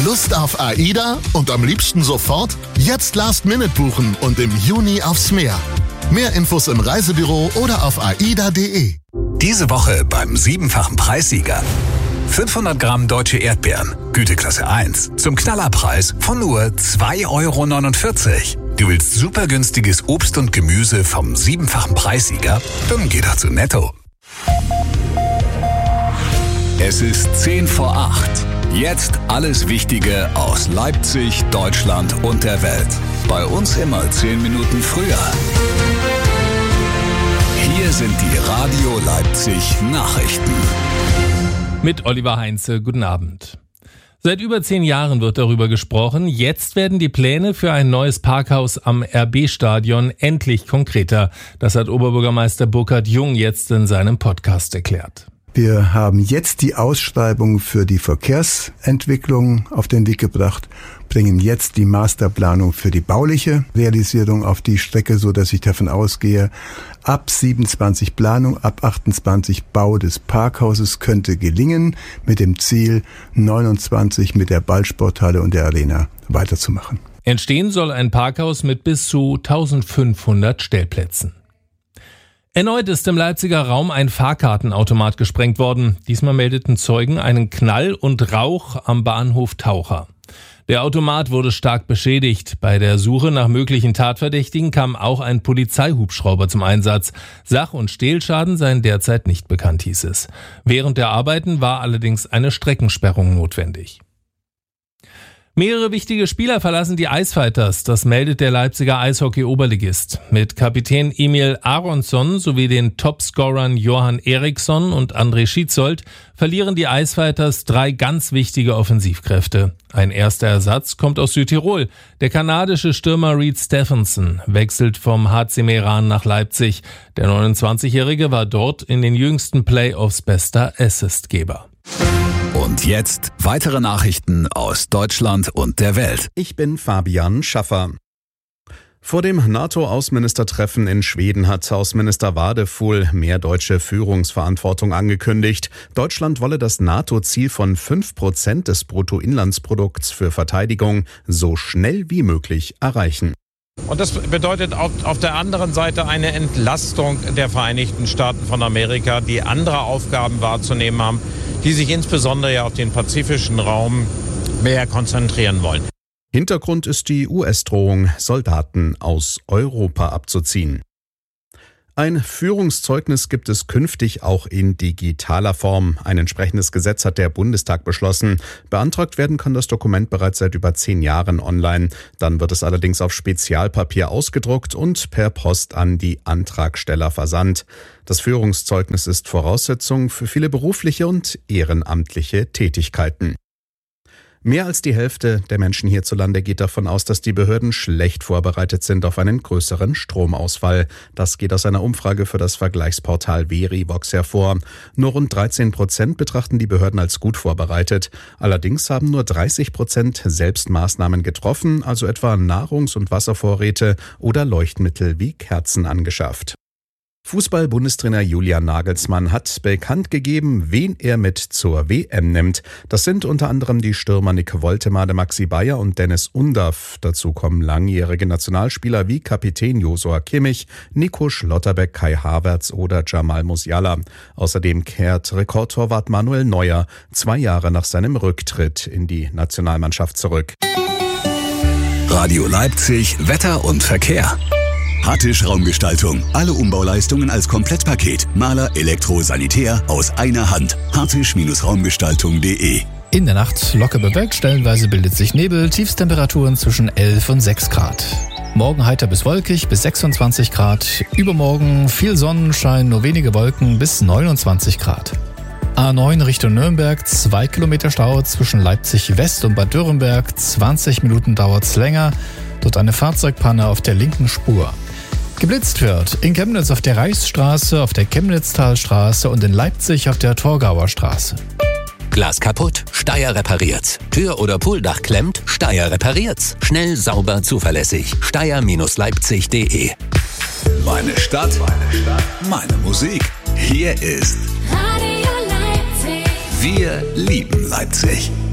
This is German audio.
Lust auf AIDA und am liebsten sofort? Jetzt Last Minute buchen und im Juni aufs Meer. Mehr Infos im Reisebüro oder auf aida.de. Diese Woche beim 7-fachen Preissieger. 500 Gramm deutsche Erdbeeren, Güteklasse 1, zum Knallerpreis von nur 2,49 €. Du willst super günstiges Obst und Gemüse vom 7-fachen Preissieger? Dann geh doch zu Netto. Es ist 10 vor 8. Jetzt alles Wichtige aus Leipzig, Deutschland und der Welt. Bei uns immer 10 Minuten früher. Hier sind die Radio Leipzig Nachrichten. Mit Oliver Heinze, guten Abend. Seit über 10 Jahren wird darüber gesprochen. Jetzt werden die Pläne für ein neues Parkhaus am RB-Stadion endlich konkreter. Das hat Oberbürgermeister Burkhard Jung jetzt in seinem Podcast erklärt. Wir haben jetzt die Ausschreibung für die Verkehrsentwicklung auf den Weg gebracht, bringen jetzt die Masterplanung für die bauliche Realisierung auf die Strecke, so dass ich davon ausgehe, ab 27 Planung, ab 28 Bau des Parkhauses könnte gelingen, mit dem Ziel 29 mit der Ballsporthalle und der Arena weiterzumachen. Entstehen soll ein Parkhaus mit bis zu 1500 Stellplätzen. Erneut ist im Leipziger Raum ein Fahrkartenautomat gesprengt worden. Diesmal meldeten Zeugen einen Knall und Rauch am Bahnhof Taucher. Der Automat wurde stark beschädigt. Bei der Suche nach möglichen Tatverdächtigen kam auch ein Polizeihubschrauber zum Einsatz. Sach- und Stehlschaden seien derzeit nicht bekannt, hieß es. Während der Arbeiten war allerdings eine Streckensperrung notwendig. Mehrere wichtige Spieler verlassen die Eisfighters, das meldet der Leipziger Eishockey-Oberligist. Mit Kapitän Emil Aronsson sowie den Topscorern Johan Eriksson und André Schietzold verlieren die Eisfighters 3 ganz wichtige Offensivkräfte. Ein erster Ersatz kommt aus Südtirol. Der kanadische Stürmer Reed Stephenson wechselt vom HC Meran nach Leipzig. Der 29-Jährige war dort in den jüngsten Playoffs bester Assistgeber. Und jetzt weitere Nachrichten aus Deutschland und der Welt. Ich bin Fabian Schaffer. Vor dem NATO-Außenministertreffen in Schweden hat Außenminister Wadefuhl mehr deutsche Führungsverantwortung angekündigt. Deutschland wolle das NATO-Ziel von 5% des Bruttoinlandsprodukts für Verteidigung so schnell wie möglich erreichen. Und das bedeutet auf der anderen Seite eine Entlastung der Vereinigten Staaten von Amerika, die andere Aufgaben wahrzunehmen haben, die sich insbesondere auf den pazifischen Raum mehr konzentrieren wollen. Hintergrund ist die US-Drohung, Soldaten aus Europa abzuziehen. Ein Führungszeugnis gibt es künftig auch in digitaler Form. Ein entsprechendes Gesetz hat der Bundestag beschlossen. Beantragt werden kann das Dokument bereits seit über 10 Jahren online. Dann wird es allerdings auf Spezialpapier ausgedruckt und per Post an die Antragsteller versandt. Das Führungszeugnis ist Voraussetzung für viele berufliche und ehrenamtliche Tätigkeiten. Mehr als die Hälfte der Menschen hierzulande geht davon aus, dass die Behörden schlecht vorbereitet sind auf einen größeren Stromausfall. Das geht aus einer Umfrage für das Vergleichsportal Verivox hervor. Nur rund 13% betrachten die Behörden als gut vorbereitet. Allerdings haben nur 30% selbst Maßnahmen getroffen, also etwa Nahrungs- und Wasservorräte oder Leuchtmittel wie Kerzen angeschafft. Fußball-Bundestrainer Julian Nagelsmann hat bekannt gegeben, wen er mit zur WM nimmt. Das sind unter anderem die Stürmer Nick Woltemade, Maxi Bayer und Dennis Undaff. Dazu kommen langjährige Nationalspieler wie Kapitän Josua Kimmich, Nico Schlotterbeck, Kai Havertz oder Jamal Musiala. Außerdem kehrt Rekordtorwart Manuel Neuer 2 Jahre nach seinem Rücktritt in die Nationalmannschaft zurück. Radio Leipzig, Wetter und Verkehr. Hattisch Raumgestaltung. Alle Umbauleistungen als Komplettpaket. Maler, Elektro, Sanitär aus einer Hand. hattisch-raumgestaltung.de. In der Nacht locker bewölkt, stellenweise bildet sich Nebel, Tiefstemperaturen zwischen 11 und 6 Grad. Morgen heiter bis wolkig bis 26 Grad. Übermorgen viel Sonnenschein, nur wenige Wolken bis 29 Grad. A9 Richtung Nürnberg, 2 Kilometer Stau zwischen Leipzig West und Bad Dürrenberg. 20 Minuten dauert's länger. Dort eine Fahrzeugpanne auf der linken Spur. Geblitzt wird in Chemnitz auf der Reichsstraße, auf der Chemnitztalstraße und in Leipzig auf der Torgauer Straße. Glas kaputt? Steyr repariert's. Tür oder Pooldach klemmt? Steyr repariert's. Schnell, sauber, zuverlässig. Steyr-leipzig.de. Meine Stadt, meine Musik. Hier ist Radio Leipzig. Wir lieben Leipzig.